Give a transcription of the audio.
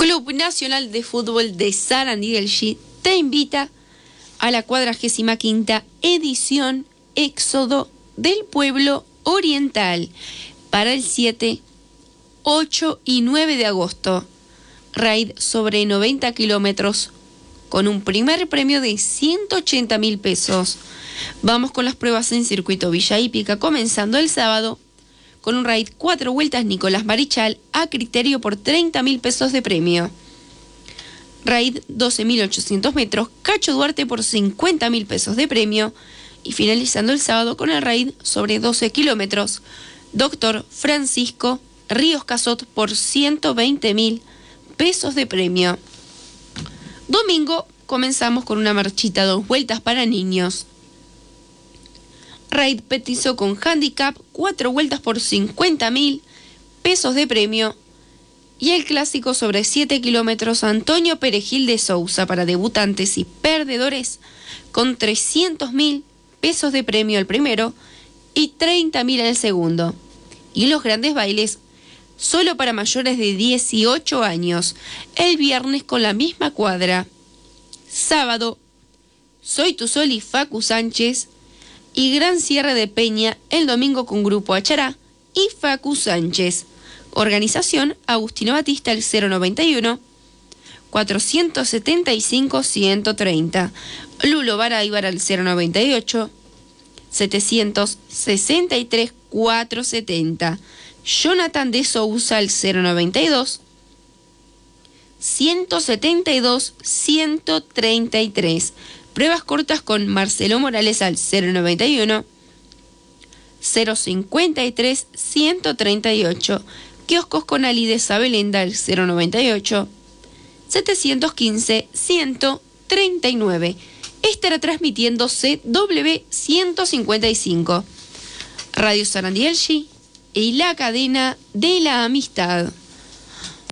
Club Nacional de Fútbol de Sarandí del Chi te invita a la 45ª edición Éxodo del Pueblo Oriental para el 7, 8 y 9 de agosto. Raid sobre 90 kilómetros con un primer premio de 180.000 pesos. Vamos con las pruebas en circuito Villa Hípica, comenzando el sábado con un raid 4 vueltas Nicolás Marichal a criterio por 30.000 pesos de premio. Raid 12.800 metros Cacho Duarte por 50.000 pesos de premio. Y finalizando el sábado con el raid sobre 12 kilómetros Doctor Francisco Ríos Casot por 120.000 pesos de premio. Domingo comenzamos con una marchita 2 vueltas para niños. Raid petizo con handicap 4 vueltas por 50.000 pesos de premio. Y el clásico sobre 7 kilómetros Antonio Perejil de Sousa para debutantes y perdedores con 300.000 pesos de premio el primero y 30.000 el segundo. Y los grandes bailes solo para mayores de 18 años, el viernes con la misma cuadra. Sábado, Soy Tu Sol y Facu Sánchez, y gran cierre de Peña el domingo con Grupo Achará y Facu Sánchez. Organización Agustino Batista el 091 475 130. Lulo Baraybar al 098 763 470. Jonathan de Sousa al 092 172 133. Pruebas cortas con Marcelo Morales al 091 053 138. Kioscos con Ali de Sabelenda al 098 715 139. Estará transmitiéndose W155. Radio Sarandí del Chi y la cadena de la amistad.